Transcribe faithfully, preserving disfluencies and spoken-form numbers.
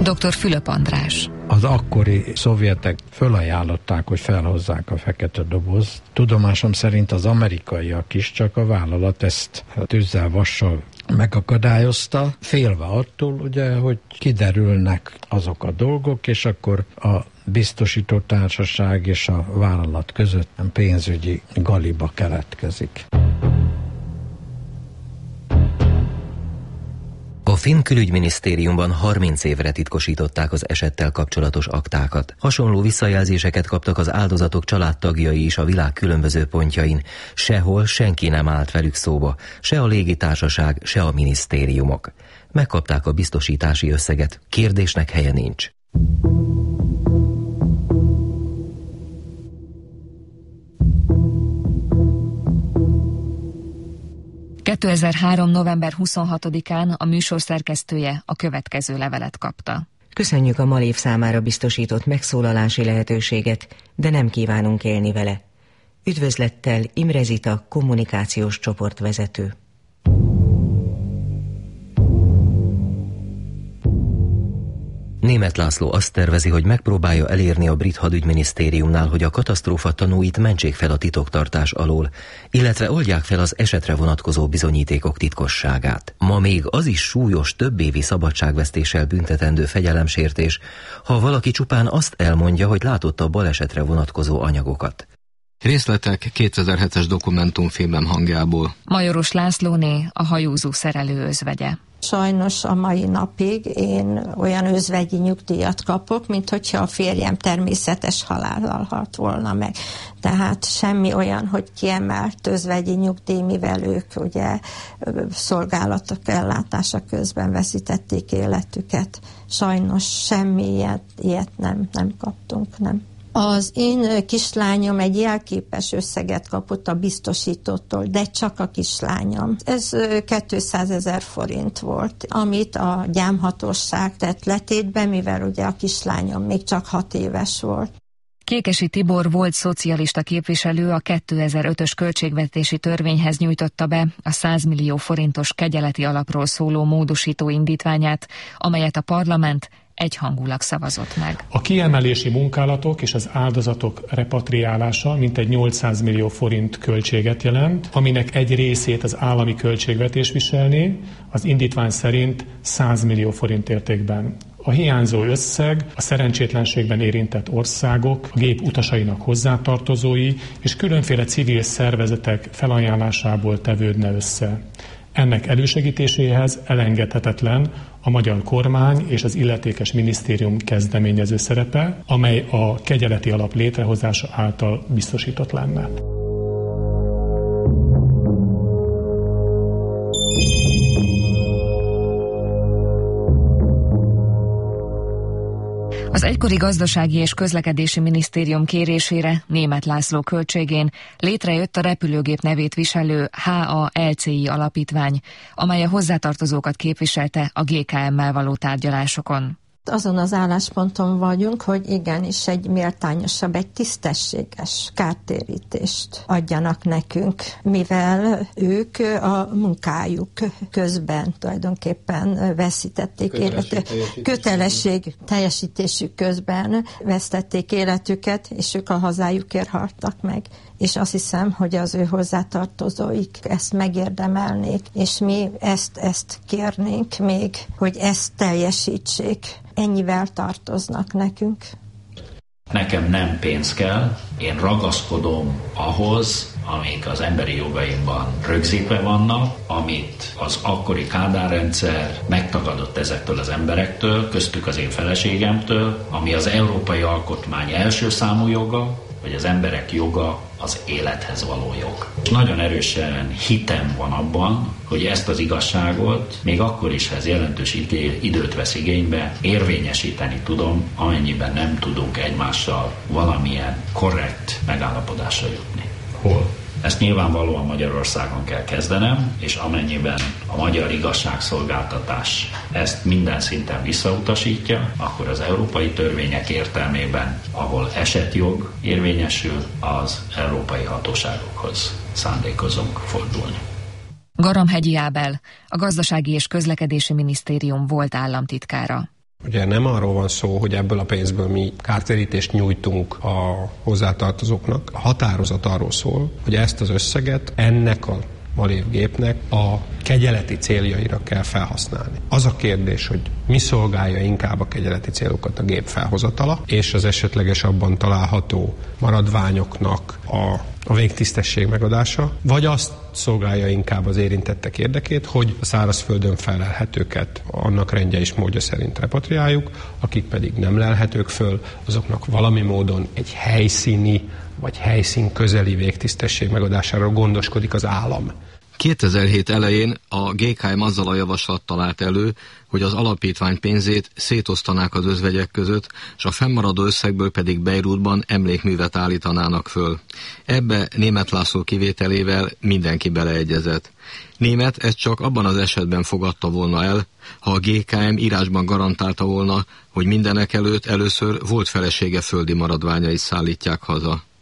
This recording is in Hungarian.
doktor Fülöp András. Az akkori szovjetek fölajánlották, hogy felhozzák a fekete dobozt. Tudomásom szerint az amerikaiak is, csak a vállalat ezt tűzzel, vassal megakadályozta, félve attól, ugye, hogy kiderülnek azok a dolgok, és akkor a biztosító társaság és a vállalat között pénzügyi galiba keletkezik. A finn külügyminisztériumban harminc évre titkosították az esettel kapcsolatos aktákat. Hasonló visszajelzéseket kaptak az áldozatok családtagjai is a világ különböző pontjain. Sehol senki nem állt velük szóba, se a légitársaság, se a minisztériumok. Megkapták a biztosítási összeget, kérdésnek helye nincs. kétezer-három. november huszonhatodikán a műsor szerkesztője a következő levelet kapta. Köszönjük a Malév számára biztosított megszólalási lehetőséget, de nem kívánunk élni vele. Üdvözlettel Imre Zita, kommunikációs csoportvezető. Németh László azt tervezi, hogy megpróbálja elérni a brit hadügyminisztériumnál, hogy a katasztrófa tanúit mentsék fel a titoktartás alól, illetve oldják fel az esetre vonatkozó bizonyítékok titkosságát. Ma még az is súlyos, többévi szabadságvesztéssel büntetendő fegyelemsértés, ha valaki csupán azt elmondja, hogy látott a balesetre vonatkozó anyagokat. Részletek kétezer-hetes dokumentumfilmem hangjából. Majoros Lászlóné, a hajózó szerelő özvegye. Sajnos a mai napig én olyan özvegyi nyugdíjat kapok, mint hogyha a férjem természetes halállal halt volna meg. Tehát semmi olyan, hogy kiemelt özvegyi nyugdíj, mivel ők ugye szolgálatok ellátása közben veszítették életüket. Sajnos semmi ilyet, ilyet nem, nem kaptunk, nem. Az én kislányom egy jelképes összeget kapott a biztosítótól, de csak a kislányom. Ez kétszázezer forint volt, amit a gyámhatóság tett letétbe, mivel ugye a kislányom még csak hat éves volt. Kékesi Tibor volt szocialista képviselő a kétezer-ötös költségvetési törvényhez nyújtotta be a száz millió forintos kegyeleti alapról szóló módosító indítványát, amelyet a parlament egyhangulag szavazott meg. A kiemelési munkálatok és az áldozatok repatriálása mintegy nyolcszáz millió forint költséget jelent, aminek egy részét az állami költségvetés viselné, az indítvány szerint száz millió forint értékben. A hiányzó összeg a szerencsétlenségben érintett országok, a gép utasainak hozzátartozói és különféle civil szervezetek felajánlásából tevődne össze. Ennek elősegítéséhez elengedhetetlen a magyar kormány és az illetékes minisztérium kezdeményező szerepe, amely a kegyeleti alap létrehozása által biztosított lenne. Az egykori gazdasági és közlekedési minisztérium kérésére Németh László költségén létrejött a repülőgép nevét viselő há á el cé i alapítvány, amely a hozzátartozókat képviselte a gé ká emmel való tárgyalásokon. Azon az állásponton vagyunk, hogy igenis egy méltányosabb, egy tisztességes kártérítést adjanak nekünk, mivel ők a munkájuk közben tulajdonképpen veszítették életüket, kötelesség teljesítésük közben vesztették életüket, és ők a hazájukért haltak meg. És azt hiszem, hogy az ő hozzátartozóik ezt megérdemelnék, és mi ezt, ezt kérnénk még, hogy ezt teljesítsék. Ennyivel tartoznak nekünk. Nekem nem pénz kell, én ragaszkodom ahhoz, amik az emberi jogaimban rögzítve vannak, amit az akkori Kádár rendszer megtagadott ezektől az emberektől, köztük az én feleségemtől, ami az Európai Alkotmány első számú joga, hogy az emberek joga az élethez való jog. Nagyon erősen hitem van abban, hogy ezt az igazságot még akkor is, ha ez jelentős időt vesz igénybe, érvényesíteni tudom, amennyiben nem tudunk egymással valamilyen korrekt megállapodásra jutni. Hol? Ezt nyilvánvalóan Magyarországon kell kezdenem, és amennyiben a magyar igazságszolgáltatás ezt minden szinten visszautasítja, akkor az európai törvények értelmében, ahol esetjog érvényesül, az európai hatóságokhoz szándékozunk fordulni. Garamhegyi Ábel, a Gazdasági és Közlekedési Minisztérium volt államtitkára. Ugye nem arról van szó, hogy ebből a pénzből mi kártérítést nyújtunk a hozzátartozóknak. A határozat arról szól, hogy ezt az összeget ennek a Malév gépnek a kegyeleti céljaira kell felhasználni. Az a kérdés, hogy mi szolgálja inkább a kegyeleti célokat, a gép felhozatala, és az esetleges abban található maradványoknak a, a végtisztesség megadása, vagy azt szolgálja inkább az érintettek érdekét, hogy a szárazföldön felelhetőket annak rendje és módja szerint repatriáljuk, akik pedig nem lelhetők föl, azoknak valami módon egy helyszíni vagy helyszín közeli végtisztesség megadásáról gondoskodik az állam. kétezer-hét elején a gé ká em azzal a javaslattal állt elő, hogy az alapítvány pénzét szétosztanák az özvegyek között, és a fennmaradó összegből pedig Beirutban emlékművet állítanának föl. Ebbe Németh László kivételével mindenki beleegyezett. Németh ezt csak abban az esetben fogadta volna el, ha a gé ká em írásban garantálta volna, hogy mindenek előtt először volt felesége földi maradványait szállítják haza.